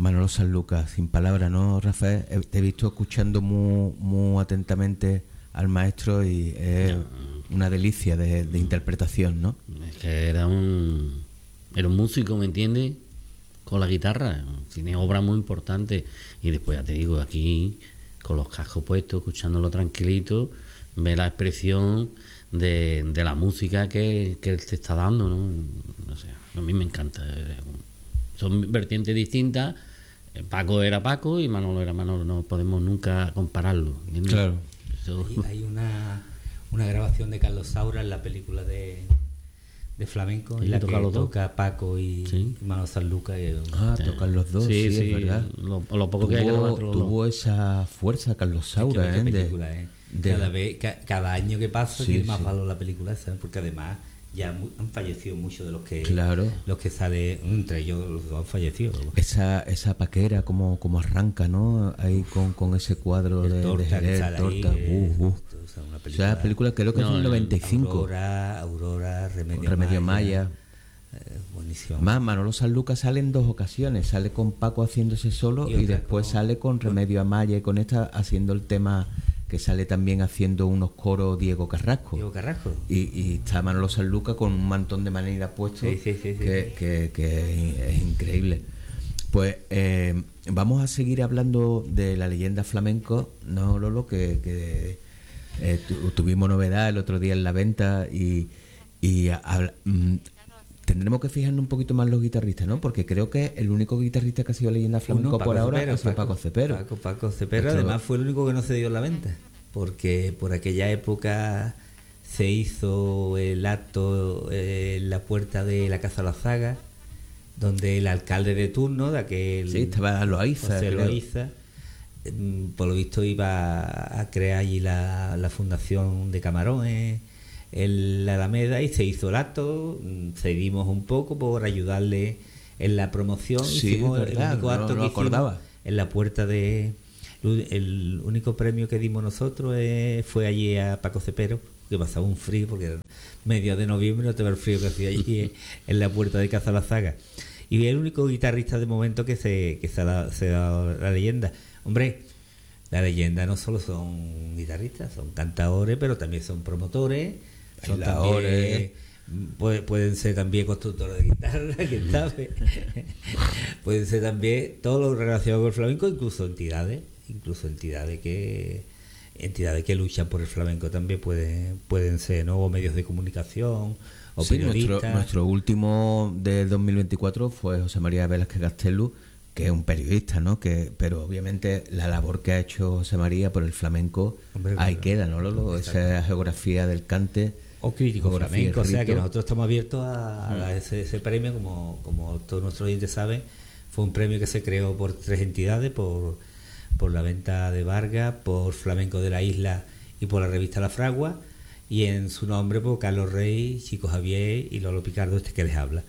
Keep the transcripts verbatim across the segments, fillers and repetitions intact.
Manolo Sanlúcar, sin palabras, ¿no, Rafael? Eh, Te he visto escuchando muy, muy atentamente al maestro y es una delicia de, de interpretación, ¿no? Es que era un era un músico, ¿me entiendes? Con la guitarra, tiene obras muy importantes. Y después, ya te digo, aquí con los cascos puestos, escuchándolo tranquilito, ve la expresión de, de la música que, que él te está dando, ¿no? O sea, a mí me encanta. Son vertientes distintas. Paco era Paco y Manolo era Manolo, no podemos nunca compararlo, ¿entiendes? Claro. Eso... Hay, hay una, una grabación de Carlos Saura en la película de, de flamenco en la que toca Paco y, sí. y Manolo Sanlúcar. Y, Ah, sí. Tocan los dos, sí, sí, sí, es verdad. Lo, lo poco tuvo, que hay que nosotros tuvo esa fuerza Carlos Saura, es que ¿eh? película, de, ¿eh? De... Cada, vez, ca, cada año que pasa sí, tiene más sí. valor la película, ¿sabes? Porque además ya han fallecido muchos de los que claro. los que sale, entre ellos los dos han fallecido. Esa esa paquera como, como arranca, ¿no? Ahí Uf, con, con ese cuadro de, torta, de Jerez, torta. Ahí, uh, uh. O sea, una película, o sea, la película creo que no, es del noventa y cinco. Aurora, Aurora, Remedio, Remedio Maya. Maya. Eh, buenísimo. Más, Manolo Sanlúcar sale en dos ocasiones. Sale con Paco haciéndose solo y, y después con... sale con Remedio Amaya y con esta haciendo el tema que sale también haciendo unos coros Diego Carrasco. Diego Carrasco. Y, y está Manolo Sanlúcar con un mantón de manera puesto sí, sí, sí, que, sí. Que, que es increíble. Pues eh, vamos a seguir hablando de la leyenda flamenco, ¿no, Lolo? Que, que eh, tu, tuvimos novedad el otro día en la venta y, y a, mm, tendremos que fijarnos un poquito más los guitarristas, ¿no? Porque creo que el único guitarrista que ha sido leyenda flamenco por ahora ha sido Paco Cepero. Paco, Paco Cepero, Esto... además fue el único que no se dio en la venta, porque por aquella época se hizo el acto en la puerta de la Casa Lazaga, donde el alcalde de turno de aquel... Sí, estaba Loaiza. José Loaiza, por lo visto iba a crear allí la, la fundación de Camarones en la Alameda y se hizo el acto, cedimos un poco por ayudarle en la promoción. Sí, hicimos verdad, el único acto no, no que acordaba. En la puerta de... El único premio que dimos nosotros eh, fue allí a Paco Cepero, que pasaba un frío, porque era medio de noviembre, no te ve el frío que hacía allí en la puerta de Casa Lazaga. Y el único guitarrista de momento que se, que se ha dado, se ha dado la leyenda. Hombre, la leyenda no solo son guitarristas, son cantadores, pero también son promotores, son también, puede, pueden ser también constructores de guitarra, quién sabe. Pueden ser también todo lo relacionado con el flamenco, incluso entidades, incluso entidades que entidades que luchan por el flamenco también pueden, pueden ser, ¿no? O medios de comunicación o sí, periodistas. Nuestro, nuestro último de dos mil veinticuatro fue José María Velázquez Gastelu, que es un periodista, ¿no? Que, pero obviamente la labor que ha hecho José María por el flamenco, Hombre, ahí claro. queda, ¿no, Lolo? Esa geografía del cante. O crítico flamenco, o sea que nosotros estamos abiertos a, a ese, ese premio, como, como todos nuestros oyentes saben, fue un premio que se creó por tres entidades, por, por la venta de Vargas, por Flamenco de la Isla y por la revista La Fragua, y en su nombre por Carlos Rey, Chico Javier y Lolo Picardo, este que les habla.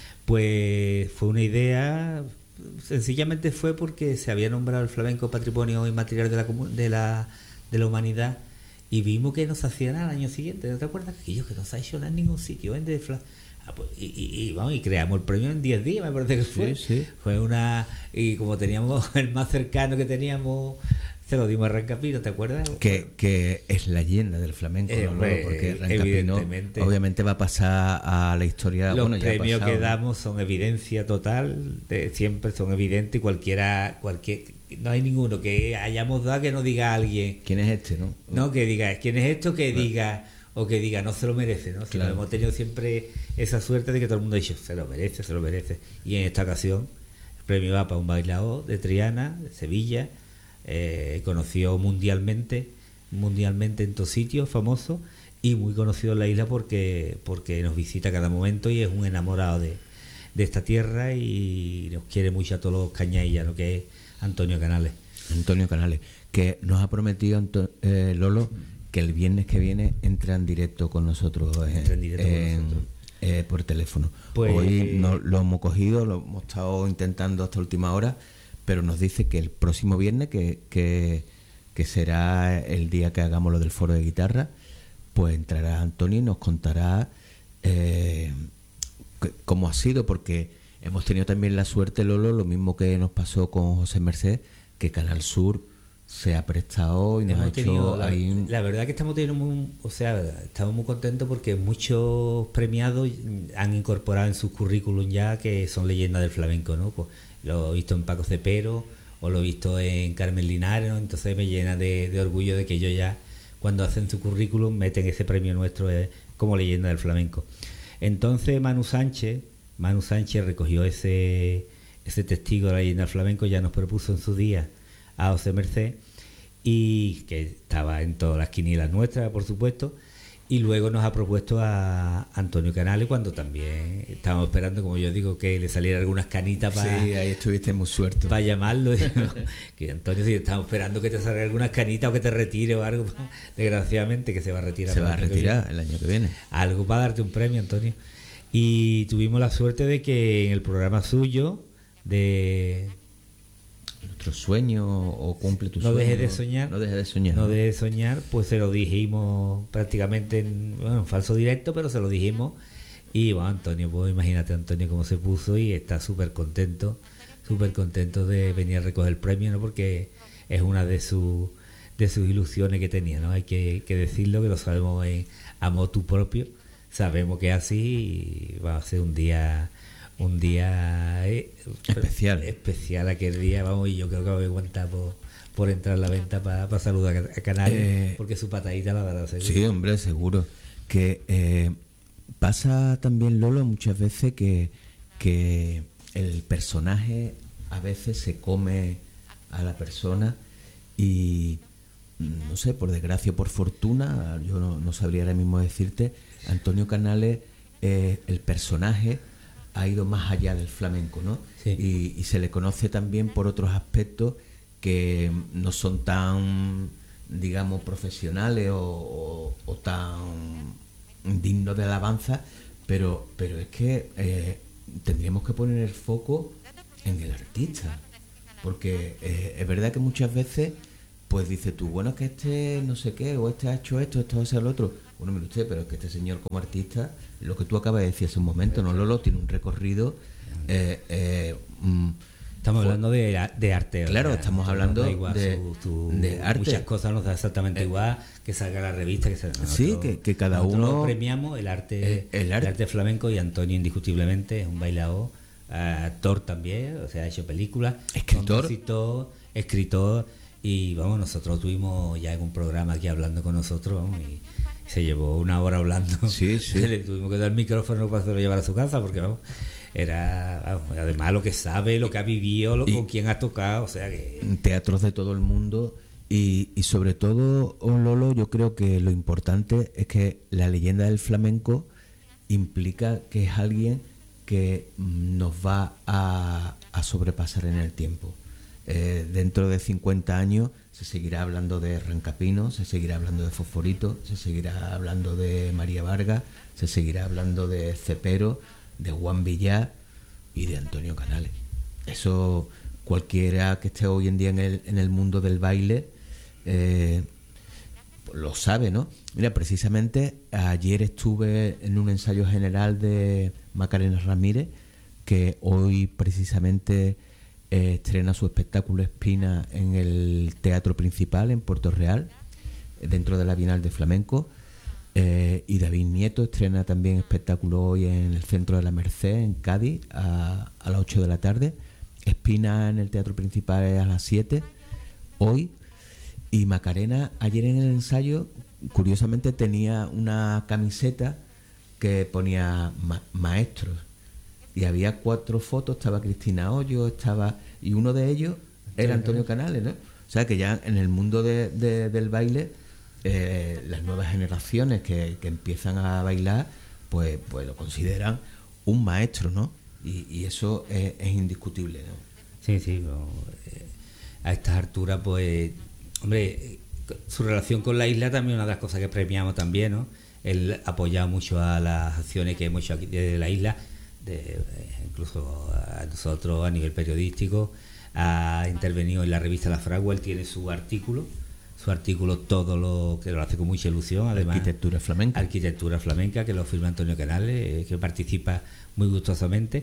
Pues fue una idea, sencillamente fue porque se había nombrado el flamenco Patrimonio Inmaterial de la, de la, de la Humanidad, y vimos que no se hacía nada al año siguiente. ¿No te acuerdas? Que yo que no se ha hecho nada en ningún sitio, ¿eh? De fla... ah, pues, y, y, y vamos, y creamos el premio en diez días, me parece que fue. Sí, sí. Fue una... Y como teníamos el más cercano que teníamos, se lo dimos a Rancapino, ¿te acuerdas? Que, que es la leyenda del flamenco, eh, ¿no? Hombre, porque Rancapino obviamente va a pasar a la historia. Los bueno, premios ya pasado, que damos son evidencia total, de, siempre son evidentes, y cualquiera... cualquier no hay ninguno que hayamos dado que no diga a alguien quién es este, ¿no? No, que diga quién es esto, que bueno. diga o que diga no se lo merece, ¿no? Si claro. Hemos tenido siempre esa suerte de que todo el mundo ha dicho se lo merece, se lo merece. Y en esta ocasión el premio va para un bailaor de Triana, de Sevilla, eh, conocido mundialmente, mundialmente en todos sitios, famoso, y muy conocido en la isla porque porque nos visita cada momento y es un enamorado de, de esta tierra y nos quiere mucho a todos los cañaillas, que es Antonio Canales. Antonio Canales, que nos ha prometido Anto- eh, Lolo que el viernes que viene entra en directo con nosotros, eh, entra en directo en, con nosotros. Eh, por teléfono. Pues, Hoy no, lo hemos cogido, lo hemos estado intentando hasta última hora, pero nos dice que el próximo viernes, que, que, que será el día que hagamos lo del foro de guitarra, pues entrará Antonio y nos contará eh, cómo ha sido, porque hemos tenido también la suerte, Lolo, lo mismo que nos pasó con José Merced, que Canal Sur se ha prestado y nos Hemos ha tenido, hecho la, ahí un- la verdad que estamos teniendo muy, o sea, estamos muy contentos porque muchos premiados han incorporado en sus currículum ya que son leyendas del flamenco, ¿no? Pues lo he visto en Paco Cepero o lo he visto en Carmen Linares, ¿no? Entonces me llena de, de orgullo de que ellos ya cuando hacen su currículum meten ese premio nuestro eh, como leyenda del flamenco. Entonces Manu Sánchez, Manu Sánchez recogió ese, ese testigo de la leyenda del flamenco, ya nos propuso en su día a José Merced, y que estaba en todas las quinielas nuestras, por supuesto, y luego nos ha propuesto a Antonio Canales, cuando también estábamos esperando, como yo digo, que le saliera algunas canitas para Sí, ahí estuviste muy suerte. para llamarlo. Que Antonio, si estamos esperando que te salga algunas canitas o que te retire o algo, desgraciadamente que se va a retirar. Se va a el año que viene. retirar el año que viene. Algo para darte un premio, Antonio. Y tuvimos la suerte de que en el programa suyo de Nuestro sueño o cumple tu No sueño. dejes de soñar. No dejes de soñar. No de soñar, pues se lo dijimos prácticamente en, bueno, en falso directo, pero se lo dijimos. Y bueno, Antonio, pues imagínate Antonio cómo se puso y está súper contento, súper contento de venir a recoger el premio, ¿no? Porque es una de sus de sus ilusiones que tenía, ¿no? Hay que, que decirlo, que lo sabemos en, a motu propio, sabemos que es así y va a ser un día un día eh, Especial. especial aquel día, vamos, y yo creo que voy a aguantar por, por entrar a la venta para saludar a, a Canales, Eh, porque su patadita la dará seguro. Sí, hombre, seguro. Que eh, pasa también, Lolo, muchas veces que, que el personaje a veces se come a la persona y, no sé, por desgracia o por fortuna, yo no, no sabría ahora mismo decirte, Antonio Canales, eh, el personaje ha ido más allá del flamenco, ¿no? Sí. Y, y se le conoce también por otros aspectos que no son tan, digamos, profesionales o, o- o tan dignos de alabanza, pero, pero es que eh, tendríamos que poner el foco en el artista, porque eh, es verdad que muchas veces pues dices tú, bueno, es que este no sé qué, o este ha hecho esto, esto hace el otro. Bueno, mire usted, pero es que este señor como artista, lo que tú acabas de decir hace un momento, no, Lolo, tiene un recorrido eh, eh, mm, Estamos fue- hablando de, de arte. Claro, ¿verdad? estamos Nos hablando da igual de- su- su- de arte. Muchas cosas nos da exactamente Eh, igual, que salga la revista, que salga. Sí, que- que cada nosotros uno- premiamos el arte, el- el arte. flamenco, y Antonio indiscutiblemente es un bailador, eh, actor también, o sea, ha hecho películas, Escritor. compositor, escritor, y vamos, nosotros tuvimos ya en un programa aquí hablando con nosotros, vamos, y se llevó una hora hablando. Sí, sí. Le tuvimos que dar el micrófono para hacerlo llevar a su casa, porque vamos, era, vamos, además lo que sabe, lo que ha vivido, lo, Y- con quién ha tocado, o sea que... teatros de todo el mundo y, y sobre todo, oh, Lolo, yo creo que lo importante es que la leyenda del flamenco implica que es alguien que mm, nos va a, a sobrepasar en el tiempo. Eh, dentro de cincuenta años se seguirá hablando de Rancapino, se seguirá hablando de Fosforito, se seguirá hablando de María Vargas, se seguirá hablando de Cepero, de Juan Villar y de Antonio Canales. Eso cualquiera que esté hoy en día en el, en el mundo del baile eh, lo sabe, ¿no? Mira, precisamente ayer estuve en un ensayo general de Macarena Ramírez, que hoy precisamente eh, estrena su espectáculo Espina en el Teatro Principal en Puerto Real, eh, dentro de la Bienal de Flamenco. Eh, y David Nieto estrena también espectáculo hoy en el Centro de la Merced, en Cádiz, a, a las ocho de la tarde. Espina en el Teatro Principal es a las siete, hoy. Y Macarena, ayer en el ensayo, curiosamente tenía una camiseta que ponía ma- maestros. Y había cuatro fotos, estaba Cristina Hoyo, estaba... Y uno de ellos era Antonio Canales, ¿no? O sea que ya en el mundo de, de- del baile, eh, las nuevas generaciones que, que empiezan a bailar, pues, pues lo consideran un maestro, ¿no? Y, y eso es, es indiscutible, ¿no? Sí, sí, no, eh, a estas alturas, pues, hombre, eh, su relación con la isla también es una de las cosas que premiamos también, ¿no? Él apoya mucho a las acciones que hemos hecho aquí desde la isla, de, eh, incluso a nosotros a nivel periodístico, ha intervenido en la revista La Fragua, él tiene su artículo, su artículo todo lo que lo hace con mucha ilusión, además Arquitectura flamenca. Arquitectura flamenca, que lo firma Antonio Canales, eh, que participa muy gustosamente.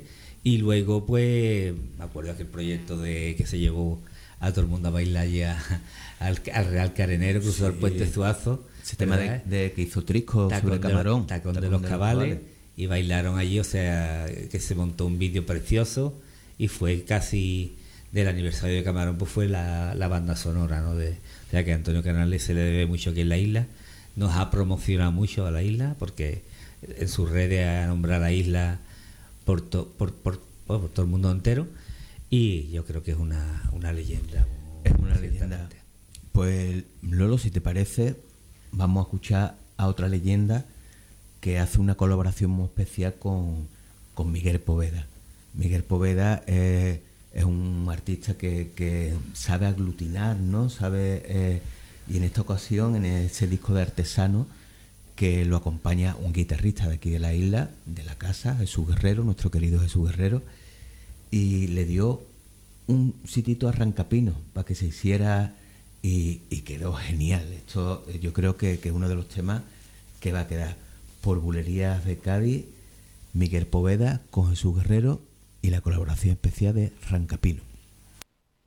Y luego, pues, me acuerdo aquel proyecto de que se llevó a todo el mundo a bailar ya al, al Real Carenero, cruzó el puente Zuazo. Ese tema de, de que hizo Trisco Tacón sobre Camarón. De, tacón, tacón de los cabales. Y bailaron allí, o sea, que se montó un vídeo precioso y fue casi del aniversario de Camarón, pues fue la, la banda sonora, ¿no? De, o sea, que a Antonio Canales se le debe mucho aquí en la isla. Nos ha promocionado mucho a la isla porque en sus redes ha nombrado a la isla por, to, por, por, bueno, por todo el mundo entero, y yo creo que es una, una leyenda. Es una leyenda. Pues Lolo, si te parece, vamos a escuchar a otra leyenda que hace una colaboración muy especial con, con Miguel Poveda. Miguel Poveda eh, es un artista que, que sabe aglutinar, ¿no? Sabe, eh, y en esta ocasión, en ese disco de Artesano, que lo acompaña un guitarrista de aquí de la isla, de la casa, Jesús Guerrero, nuestro querido Jesús Guerrero, y le dio un sitito a Rancapino para que se hiciera, y, y quedó genial. Esto yo creo que, que es uno de los temas que va a quedar por Bulerías de Cádiz, Miguel Poveda con Jesús Guerrero y la colaboración especial de Rancapino.